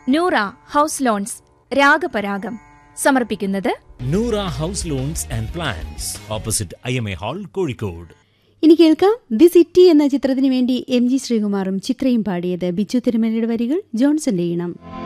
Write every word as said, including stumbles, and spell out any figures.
Noora house loans രാഗപരാഗം സമർപ്പിക്കുന്നത് Noora house loans and plans, opposite I M A hall, Kozhikode. ഇനി കേൾക്കാം the city എന്ന ചിത്രത്തിനു വേണ്ടി എം ജി ശ്രീകുമാറും ചിത്രയും പാടിയത്. ബിജു തിരുമലയുടെ വരികൾ, ജോൺസന്റെ ഈണം.